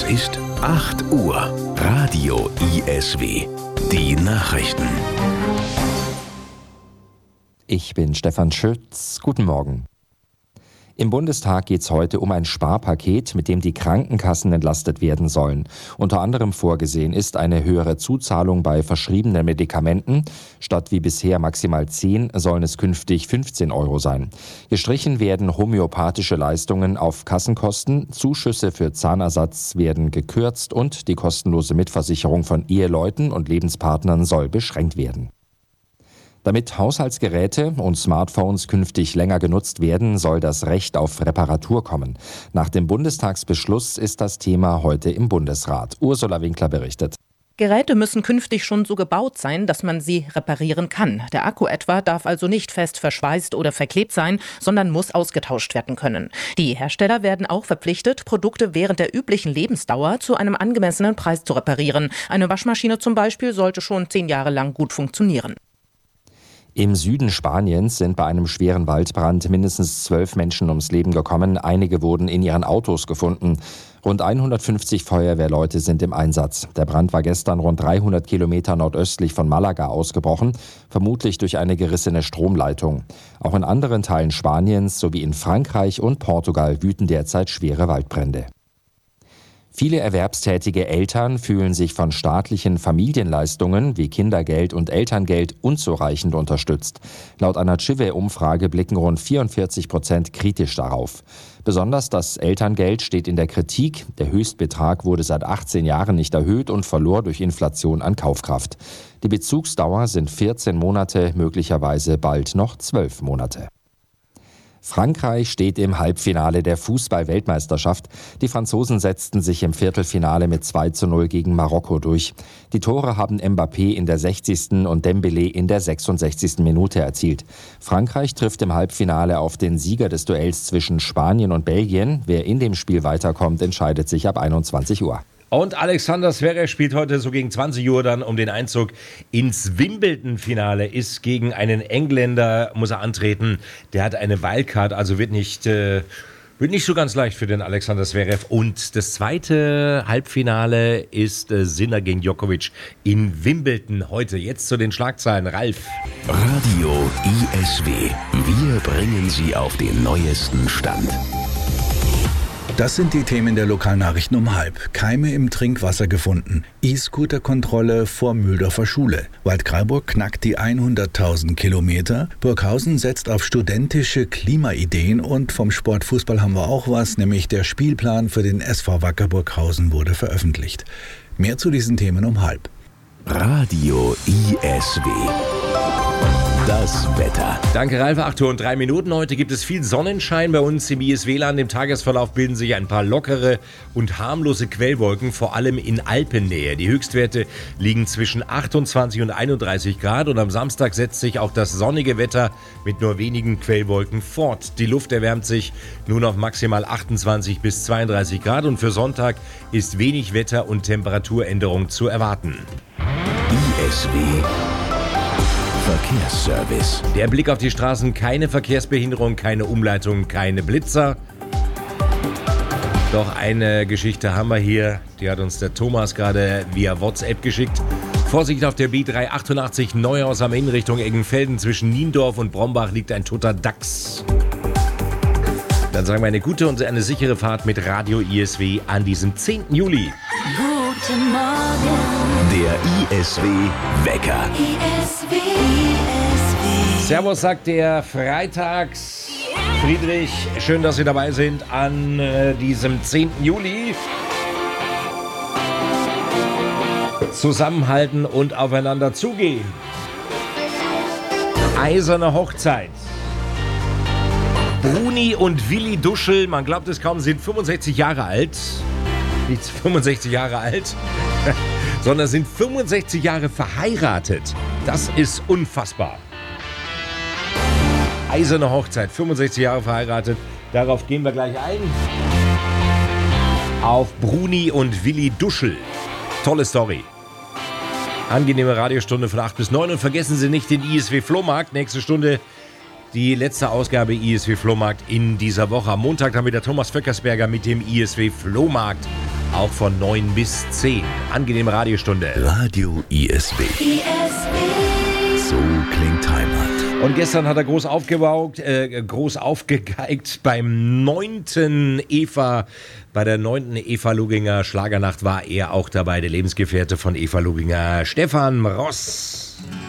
ist 8 Uhr. Radio ISW. Die Nachrichten. Ich bin Stefan Schütz. Guten Morgen. Im Bundestag geht es heute um ein Sparpaket, mit dem die Krankenkassen entlastet werden sollen. Unter anderem vorgesehen ist eine höhere Zuzahlung bei verschriebenen Medikamenten. Statt wie bisher maximal 10 sollen es künftig 15 € sein. Gestrichen werden homöopathische Leistungen auf Kassenkosten, Zuschüsse für Zahnersatz werden gekürzt und die kostenlose Mitversicherung von Eheleuten und Lebenspartnern soll beschränkt werden. Damit Haushaltsgeräte und Smartphones künftig länger genutzt werden, soll das Recht auf Reparatur kommen. Nach dem Bundestagsbeschluss ist das Thema heute im Bundesrat. Ursula Winkler berichtet. Geräte müssen künftig schon so gebaut sein, dass man sie reparieren kann. Der Akku etwa darf also nicht fest verschweißt oder verklebt sein, sondern muss ausgetauscht werden können. Die Hersteller werden auch verpflichtet, Produkte während der üblichen Lebensdauer zu einem angemessenen Preis zu reparieren. Eine Waschmaschine zum Beispiel sollte schon 10 Jahre lang gut funktionieren. Im Süden Spaniens sind bei einem schweren Waldbrand mindestens 12 Menschen ums Leben gekommen. Einige wurden in ihren Autos gefunden. Rund 150 Feuerwehrleute sind im Einsatz. Der Brand war gestern rund 300 Kilometer nordöstlich von Malaga ausgebrochen, vermutlich durch eine gerissene Stromleitung. Auch in anderen Teilen Spaniens sowie in Frankreich und Portugal wüten derzeit schwere Waldbrände. Viele erwerbstätige Eltern fühlen sich von staatlichen Familienleistungen wie Kindergeld und Elterngeld unzureichend unterstützt. Laut einer Chive-Umfrage blicken rund 44% kritisch darauf. Besonders das Elterngeld steht in der Kritik. Der Höchstbetrag wurde seit 18 Jahren nicht erhöht und verlor durch Inflation an Kaufkraft. Die Bezugsdauer sind 14 Monate, möglicherweise bald noch 12 Monate. Frankreich steht im Halbfinale der Fußball-Weltmeisterschaft. Die Franzosen setzten sich im Viertelfinale mit 2:0 gegen Marokko durch. Die Tore haben Mbappé in der 60. und Dembélé in der 66. Minute erzielt. Frankreich trifft im Halbfinale auf den Sieger des Duells zwischen Spanien und Belgien. Wer in dem Spiel weiterkommt, entscheidet sich ab 21 Uhr. Und Alexander Zverev spielt heute so gegen 20 Uhr dann um den Einzug ins Wimbledon-Finale. Ist gegen einen Engländer, muss er antreten. Der hat eine Wildcard, also wird nicht so ganz leicht für den Alexander Zverev. Und das zweite Halbfinale ist Sinner gegen Djokovic in Wimbledon heute. Jetzt zu den Schlagzeilen. Ralf. Radio ISW. Wir bringen Sie auf den neuesten Stand. Das sind die Themen der Lokalnachrichten um 12:30. Keime im Trinkwasser gefunden. E-Scooter-Kontrolle vor Mühldorfer Schule. Waldkraiburg knackt die 100.000 Kilometer. Burghausen setzt auf studentische Klimaideen und vom Sportfußball haben wir auch was, nämlich der Spielplan für den SV Wacker Burghausen wurde veröffentlicht. Mehr zu diesen Themen um 12:30. Radio ISW. Das Wetter. Danke, Ralf. 8:03 Uhr. Heute gibt es viel Sonnenschein bei uns im ISW-Land. Im Tagesverlauf bilden sich ein paar lockere und harmlose Quellwolken, vor allem in Alpennähe. Die Höchstwerte liegen zwischen 28 und 31 Grad. Und am Samstag setzt sich auch das sonnige Wetter mit nur wenigen Quellwolken fort. Die Luft erwärmt sich nun auf maximal 28 bis 32 Grad. Und für Sonntag ist wenig Wetter- und Temperaturänderung zu erwarten. ISW Verkehrsservice. Der Blick auf die Straßen, keine Verkehrsbehinderung, keine Umleitung, keine Blitzer. Doch eine Geschichte haben wir hier, die hat uns der Thomas gerade via WhatsApp geschickt. Vorsicht auf der B388 Neuhaus am Inn Richtung Eggenfelden. Zwischen Niendorf und Brombach liegt ein toter Dachs. Dann sagen wir eine gute und eine sichere Fahrt mit Radio ISW an diesem 10. Juli. Guten Morgen. Der ISW-Wecker. ISW. Servus, sagt der Freitags Friedrich. Schön, dass Sie dabei sind an diesem 10. Juli. Zusammenhalten und aufeinander zugehen. Eiserne Hochzeit. Bruni und Willi Duschel, man glaubt es kaum, sind 65 Jahre alt. Nicht 65 Jahre alt, sondern sind 65 Jahre verheiratet. Das ist unfassbar. Eiserne Hochzeit, 65 Jahre verheiratet. Darauf gehen wir gleich ein. Auf Bruni und Willi Duschel. Tolle Story. Angenehme Radiostunde von 8 bis 9. Und vergessen Sie nicht den ISW Flohmarkt. Nächste Stunde die letzte Ausgabe ISW Flohmarkt in dieser Woche. Am Montag haben wir der Thomas Vöckersberger mit dem ISW Flohmarkt. Auch von 9 bis 10. Angenehme Radiostunde. Radio ISW. So klingt Heimat. Und gestern hat er groß aufgegeigt beim 9. Eva. Bei der 9. Eva Luginger Schlagernacht war er auch dabei, der Lebensgefährte von Eva Luginger, Stefan Ross.